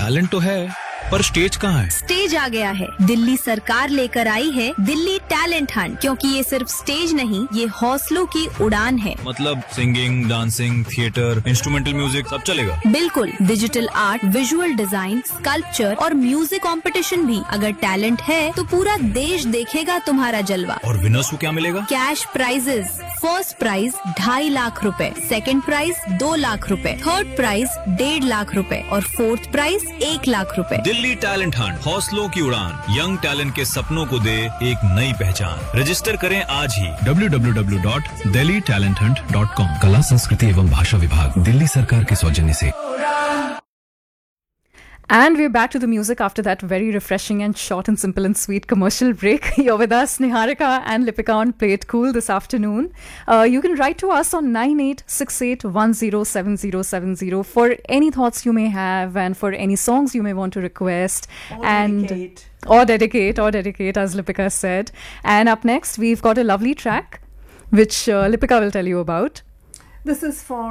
Talent तो है, पर स्टेज कहाँ है? स्टेज आ गया है। दिल्ली सरकार लेकर आई है दिल्ली टैलेंट हंट, क्योंकि ये सिर्फ स्टेज नहीं, ये हौसलों की उड़ान है। मतलब singing, dancing, theatre, instrumental music सब चलेगा? बिल्कुल, digital art, visual design, sculpture और म्यूजिक कंपटीशन भी। अगर टैलेंट है तो पूरा देश देखेगा तुम्हारा जलवा। और विनर्स को क्या मिलेगा? Cash prices. First prize 2.5 lakh रुपए, सेकंड प्राइज 2 लाख रुपए, थर्ड प्राइज 1.5 लाख रुपए और फोर्थ प्राइज 1 लाख रुपए। दिल्ली टैलेंट हंट, हौसलों की उड़ान, यंग टैलेंट के सपनों को दे एक नई पहचान। रजिस्टर करें आज ही www.delhitalenthunt.com। कला, संस्कृति एवं भाषा विभाग, दिल्ली सरकार के सौजन्य से। And we're back to the music after that very refreshing and short and simple and sweet commercial break. You're with us, Niharika and Lipika on Play It Cool this afternoon. You can write to us on 9868107070 for any thoughts you may have and for any songs you may want to request. Or dedicate, as Lipika said. And up next, we've got a lovely track, which Lipika will tell you about. This is for